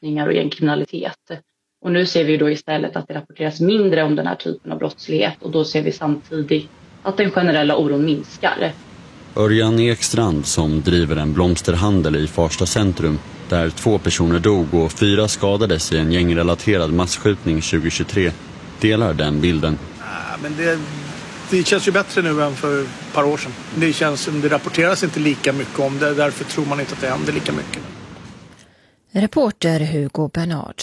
skjutningar och gängkriminalitet. Och nu ser vi då istället att det rapporteras mindre om den här typen av brottslighet och då ser vi samtidigt att den generella oron minskar. Örjan Ekstrand som driver en blomsterhandel i Farsta centrum där 2 personer dog och 4 skadades i en gängrelaterad masskjutning 2023 delar den bilden. Men det känns ju bättre nu än för ett par år sedan. Det känns som det rapporteras inte lika mycket om det, därför tror man inte att det händer lika mycket. Reporter Hugo Bernard.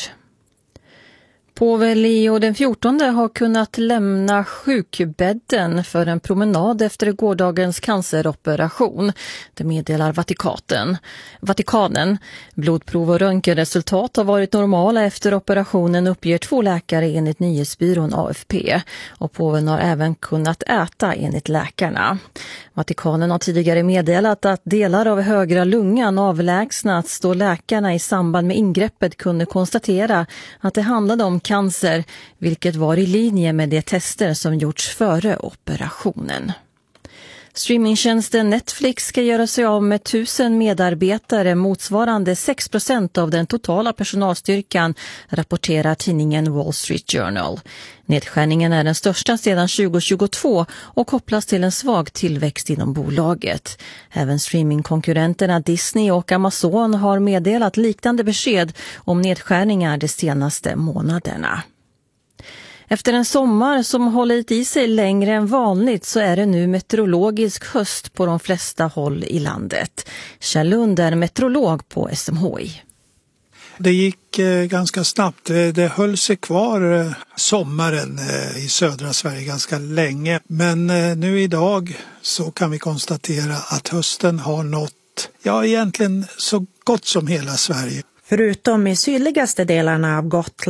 Påve Leo den 14 har kunnat lämna sjukbädden för en promenad efter gårdagens canceroperation. Det meddelar Vatikanen. Blodprov och röntgenresultat har varit normala efter operationen, uppger 2 läkare enligt nyhetsbyrån AFP. Och påven har även kunnat äta enligt läkarna. Vatikanen har tidigare meddelat att delar av högra lungan avlägsnats då läkarna i samband med ingreppet kunde konstatera att det handlade om cancer, vilket var i linje med de tester som gjorts före operationen. Streamingtjänsten Netflix ska göra sig av med 1000 medarbetare, motsvarande 6% av den totala personalstyrkan, rapporterar tidningen Wall Street Journal. Nedskärningen är den största sedan 2022 och kopplas till en svag tillväxt inom bolaget. Även streamingkonkurrenterna Disney och Amazon har meddelat liknande besked om nedskärningar de senaste månaderna. Efter en sommar som hållit i sig längre än vanligt så är det nu meteorologisk höst på de flesta håll i landet. Kjell Lund är meteorolog på SMHI. Det gick ganska snabbt. Det höll sig kvar sommaren i södra Sverige ganska länge. Men nu idag så kan vi konstatera att hösten har nått, egentligen så gott som hela Sverige. Förutom i sydligaste delarna av Gotland